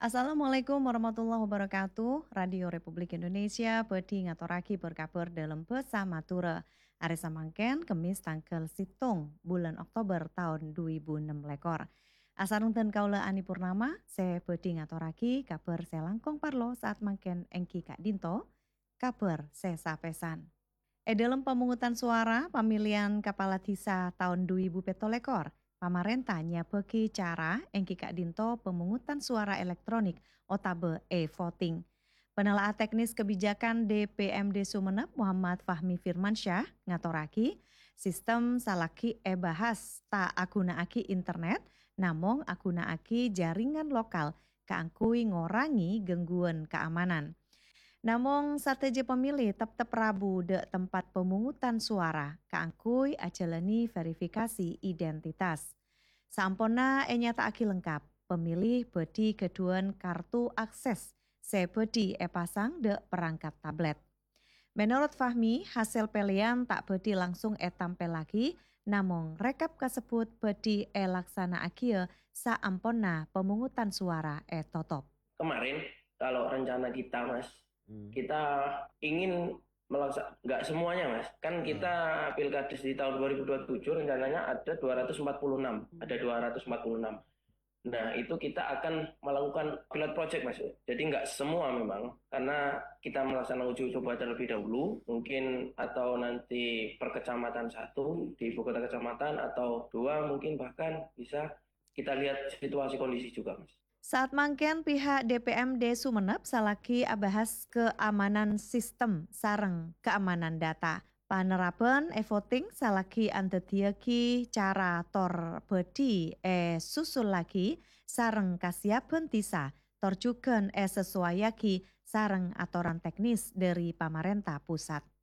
Assalamualaikum warahmatullahi wabarakatuh. Radio Republik Indonesia bedi ngaturaki berkabar dalam bersama Tura. Hari Samangken, Kemis tanggal Situng, bulan Oktober tahun 2006 lekor. Asarung dan kaula Ani Purnama, saya bedi ngaturaki kabar saya langkong parlo saat mangken engki Kak Dinto, kabar saya sapesan. Dalam pemungutan suara pemilihan Kepala Desa tahun 2007 lekor, pamarentah nyabeki cara engki Kak Dinto pemungutan suara elektronik otabe e-voting. Penelaah teknis kebijakan DPMD Sumeneb Muhammad Fahmi Firmansyah ngatoraki sistem salaki bahas tak agunaaki internet namung agunaaki jaringan lokal kaangkui ngorangi gangguan keamanan. Namun sateje pemilih tetap Rabu de tempat pemungutan suara kaangkui ajalani verifikasi identitas. Sampona nyataake lengkap, pemilih bedi keduan kartu akses sebedi pasang de perangkat tablet. Menurut Fahmi, hasil pelian tak bedi langsung tampil lagi, namun rekap kasebut bedi laksana akia saampona pemungutan suara totop. Kemarin kalau rencana kita Mas, kita ingin nggak semuanya Mas, kan kita pilkades di tahun 2027 rencananya ada 246, ada 246. Nah itu kita akan melakukan pilot project Mas, jadi nggak semua memang, karena kita melaksanakan uji coba terlebih dahulu, mungkin atau nanti per kecamatan satu di ibu kota kecamatan atau dua mungkin bahkan bisa kita lihat situasi kondisi juga Mas. Saat mangken pihak DPMD Sumeneb salaki abahas keamanan sistem sareng keamanan data. Panerapan e-voting salaki antetiaki cara tor bedi susul lagi sareng kasiapen tisa tor juken sesuaiaki sareng atoran teknis dari pemerintah pusat.